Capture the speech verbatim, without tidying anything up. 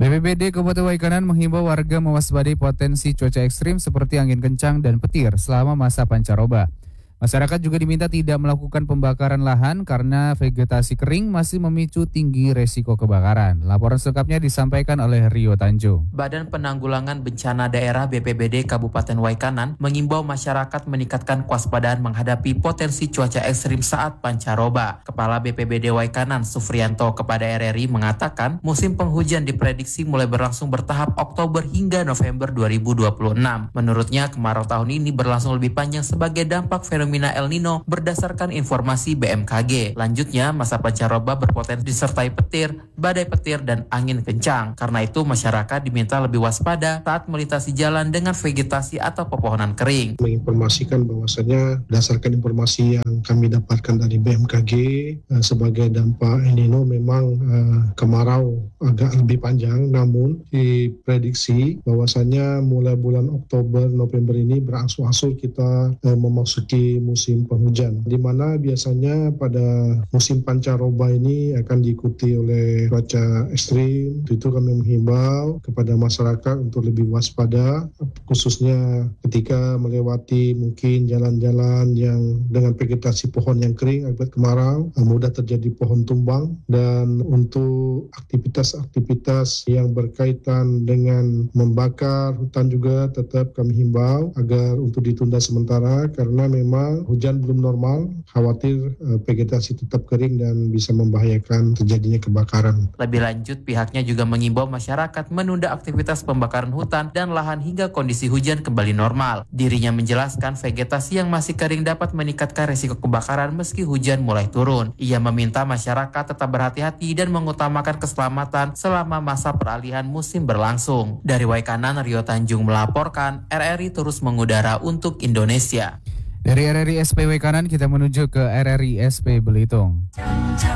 B P B D Kabupaten Waikanan menghimbau warga mewaspadai potensi cuaca ekstrim seperti angin kencang dan petir selama masa pancaroba. Masyarakat juga diminta tidak melakukan pembakaran lahan karena vegetasi kering masih memicu tinggi resiko kebakaran. Laporan selengkapnya disampaikan oleh Rio Tanjung. Badan Penanggulangan Bencana Daerah B P B D Kabupaten Waikanan mengimbau masyarakat meningkatkan kewaspadaan menghadapi potensi cuaca ekstrim saat pancaroba. Kepala B P B D Waikanan Sufrianto kepada R R I mengatakan musim penghujan diprediksi mulai berlangsung bertahap Oktober hingga November dua ribu dua puluh enam. Menurutnya kemarau tahun ini berlangsung lebih panjang sebagai dampak fenomena El Nino berdasarkan informasi B M K G. Lanjutnya, masa pancaroba berpotensi disertai petir, badai petir, dan angin kencang. Karena itu, masyarakat diminta lebih waspada saat melintasi jalan dengan vegetasi atau pepohonan kering. Menginformasikan bahwasanya berdasarkan informasi yang kami dapatkan dari B M K G eh, sebagai dampak El Nino memang eh, kemarau agak lebih panjang, namun diprediksi bahwasanya mulai bulan Oktober November ini berangsur-angsur kita eh, memasuki musim penghujan, di mana biasanya pada musim pancaroba ini akan diikuti oleh cuaca ekstrim. Itu kami menghimbau kepada masyarakat untuk lebih waspada, khususnya ketika melewati mungkin jalan-jalan yang dengan vegetasi pohon yang kering akibat kemarau, mudah terjadi pohon tumbang. Dan untuk aktivitas-aktivitas yang berkaitan dengan membakar hutan juga tetap kami himbau agar untuk ditunda sementara, karena memang hujan belum normal, khawatir uh, vegetasi tetap kering dan bisa membahayakan terjadinya kebakaran. Lebih lanjut, pihaknya juga mengimbau masyarakat menunda aktivitas pembakaran hutan dan lahan hingga kondisi hujan kembali normal. Dirinya menjelaskan vegetasi yang masih kering dapat meningkatkan risiko kebakaran meski hujan mulai turun. Ia meminta masyarakat tetap berhati-hati dan mengutamakan keselamatan selama masa peralihan musim berlangsung. Dari Waikanan, Rio Tanjung melaporkan, R R I terus mengudara untuk Indonesia. Dari R R I S P Waikanan kita menuju ke R R I S P Belitung.